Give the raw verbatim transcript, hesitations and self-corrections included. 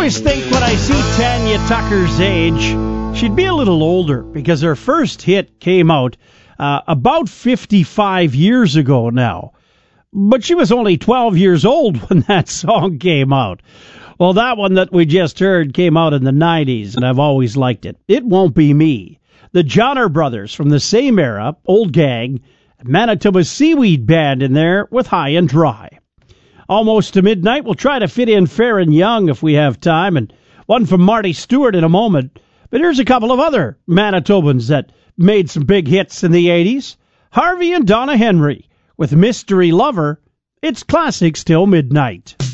always think when I see Tanya Tucker's age, she'd be a little older because her first hit came out uh, about fifty-five years ago now. But she was only twelve years old when that song came out. Well, that one that we just heard came out in the nineties, and I've always liked it. It Won't Be Me. The Johnner Brothers from the same era, old gang, Manitoba Seaweed Band in there with High and Dry. Almost to midnight, we'll try to fit in Fair and Young if we have time, and one from Marty Stewart in a moment. But here's a couple of other Manitobans that made some big hits in the eighties. Harvey and Donna Henry with Mystery Lover. It's classic till midnight.